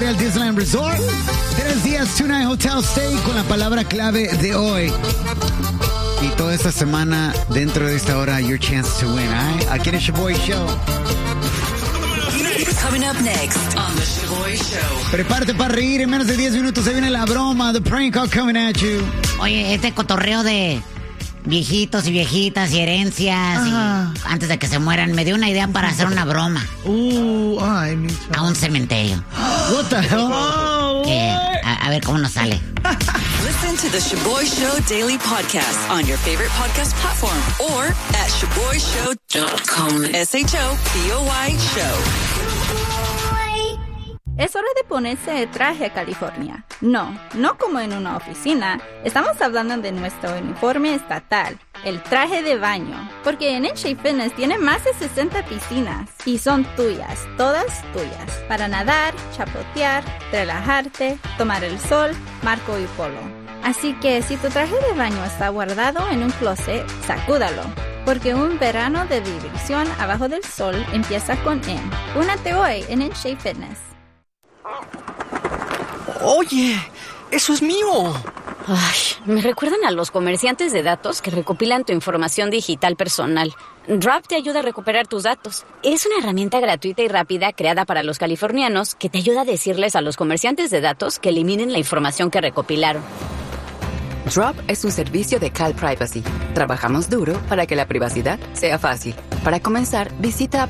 al Disneyland Resort. 3 días, 2-night hotel stay con la palabra clave de hoy. Y toda esta semana, dentro de esta hora, your chance to win, ¿eh? Aquí en el Shaboy Show. Coming up next on the Shaboy Show. Prepárate para reír, en menos de 10 minutos se viene la broma, the prank call coming at you. Oye, este cotorreo de viejitos y viejitas y herencias y antes de que se mueran, me dio una idea para hacer una broma. A un cementerio. What the hell? A ver cómo nos sale. Listen to the Shaboy Show daily podcast on your favorite podcast platform or at shaboyshow.com. SHOPOY Show. Es hora de ponerse el traje a California. No como en una oficina. Estamos hablando de nuestro uniforme estatal, el traje de baño. Porque en NSHA Fitness tiene más de 60 piscinas y son tuyas, todas tuyas. Para nadar, chapotear, relajarte, tomar el sol, marco y polo. Así que si tu traje de baño está guardado en un closet, sacúdalo. Porque un verano de diversión abajo del sol empieza con N. Únete hoy en NSHA Fitness. Oye, eso es mío. Ay, me recuerdan a los comerciantes de datos que recopilan tu información digital personal. Drop te ayuda a recuperar tus datos. Es una herramienta gratuita y rápida creada para los californianos que te ayuda a decirles a los comerciantes de datos que eliminen la información que recopilaron. Drop es un servicio de Cal Privacy. Trabajamos duro para que la privacidad sea fácil. Para comenzar, visita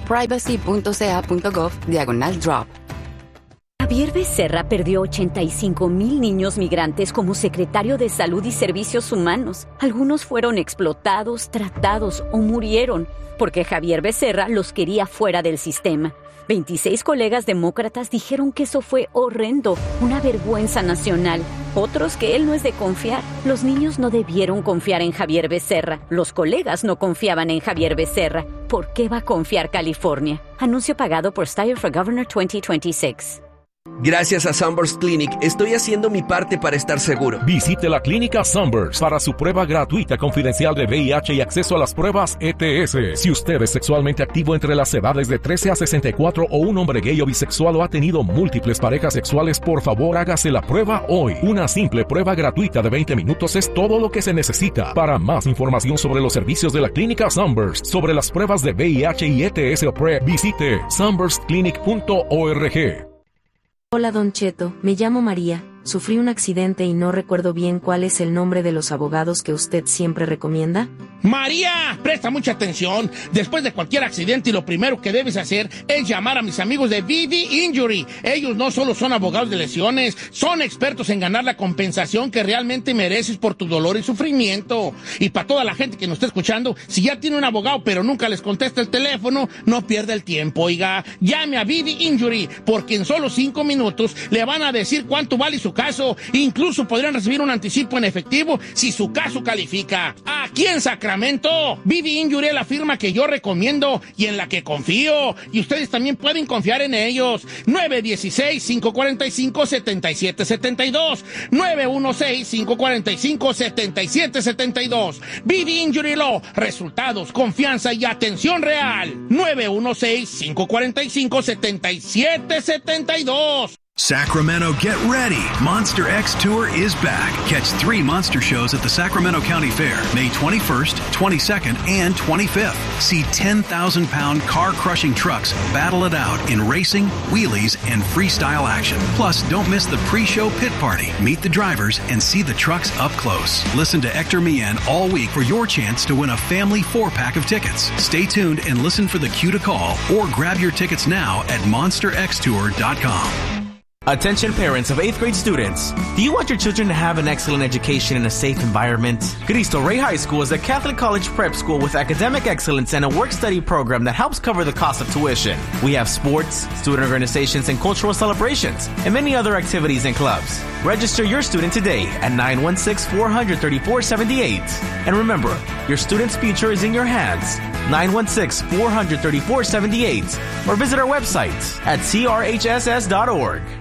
privacy.ca.gov/drop. Javier Becerra perdió 85,000 niños migrantes como secretario de Salud y Servicios Humanos. Algunos fueron explotados, tratados o murieron porque Javier Becerra los quería fuera del sistema. 26 colegas demócratas dijeron que eso fue horrendo, una vergüenza nacional. Otros que él no es de confiar. Los niños no debieron confiar en Javier Becerra. Los colegas no confiaban en Javier Becerra. ¿Por qué va a confiar California? Anuncio pagado por Steyer for Governor 2026. Gracias a Sunburst Clinic, estoy haciendo mi parte para estar seguro. Visite la clínica Sunburst para su prueba gratuita confidencial de VIH y acceso a las pruebas ETS. Si usted es sexualmente activo entre las edades de 13 a 64 o un hombre gay o bisexual o ha tenido múltiples parejas sexuales, por favor hágase la prueba hoy. Una simple prueba gratuita de 20 minutos es todo lo que se necesita. Para más información sobre los servicios de la clínica Sunburst, sobre las pruebas de VIH y ETS o PrEP, visite sunburstclinic.org. Hola Don Cheto, me llamo María, sufrí un accidente y no recuerdo bien cuál es el nombre de los abogados que usted siempre recomienda. María, presta mucha atención. Después de cualquier accidente, lo primero que debes hacer es llamar a mis amigos de VD Injury. Ellos no solo son abogados de lesiones, son expertos en ganar la compensación que realmente mereces por tu dolor y sufrimiento. Y para toda la gente que nos está escuchando, si ya tiene un abogado pero nunca les contesta el teléfono, no pierda el tiempo, oiga. Llame a VD Injury, porque en solo 5 minutos le van a decir cuánto vale su caso. Incluso podrían recibir un anticipo en efectivo si su caso califica. Aquí en Sacramento, VD Injury es la firma que yo recomiendo y en la que confío. Y ustedes también pueden confiar en ellos. 916-545-7772. 916-545-7772. VD Injury Law. Resultados, confianza y atención real. 916-545-7772. Sacramento, get ready. Monster X Tour is back. Catch 3 monster shows at the Sacramento County Fair, May 21st, 22nd, and 25th. See 10,000-pound car-crushing trucks battle it out in racing, wheelies, and freestyle action. Plus, don't miss the pre-show pit party. Meet the drivers and see the trucks up close. Listen to Hector Millan all week for your chance to win a family 4-pack of tickets. Stay tuned and listen for the cue to call or grab your tickets now at monsterxtour.com. Attention parents of 8th grade students. Do you want your children to have an excellent education in a safe environment? Cristo Rey High School is a Catholic college prep school with academic excellence and a work-study program that helps cover the cost of tuition. We have sports, student organizations, and cultural celebrations, and many other activities and clubs. Register your student today at 916-400-3478. And remember, your student's future is in your hands. 916-400-3478. Or visit our website at crhss.org.